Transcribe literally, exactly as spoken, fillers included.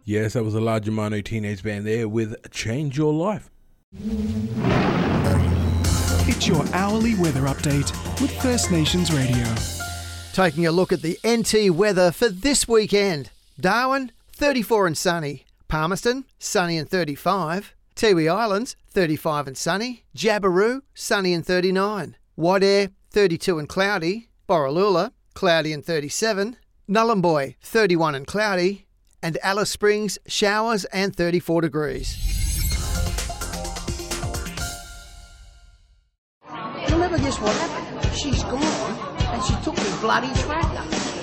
Yes, that was a Larger Mano Teenage Band there with Change Your Life. It's your hourly weather update with First Nations Radio. Taking a look at the N T weather for this weekend. Darwin, thirty-four and sunny. Palmerston, sunny and thirty-five. Tiwi Islands, thirty-five and sunny. Jabiru, sunny and thirty-nine. Wadair, thirty-two and cloudy. Borroloola, cloudy and thirty-seven. Nullumboy, thirty-one and cloudy. And Alice Springs, showers and thirty-four degrees. You'll never guess what happened. She's gone and she took me bloody tractor.